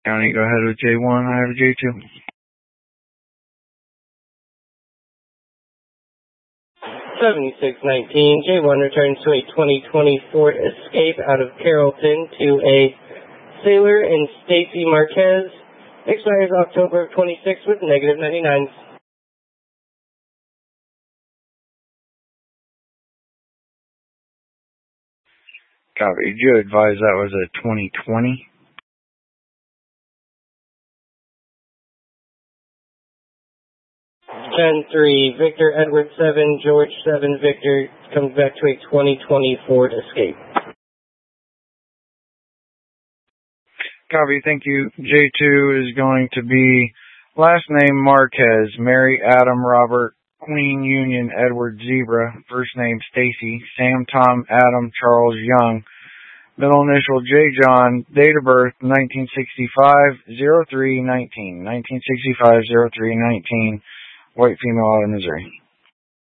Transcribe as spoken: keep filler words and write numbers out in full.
County, go ahead with J one. I have J two. seventy-six nineteen, J one returns to a twenty twenty Ford Escape out of Carrollton to a Sailor and Stacy Marquez. Expires October of twenty-six with negative ninety-nine. Copy. Did you advise that was a twenty twenty? ten three, Victor Edward seven, George seven, Victor comes back to a twenty twenty Ford Escape. Copy, thank you. J two is going to be last name Marquez, Mary Adam Robert, Queen Union Edward Zebra, first name Stacy, Sam Tom Adam Charles Young, middle initial J John, date of birth nineteen sixty-five, oh three nineteen, nineteen sixty-five, oh three nineteen, white female out of Missouri.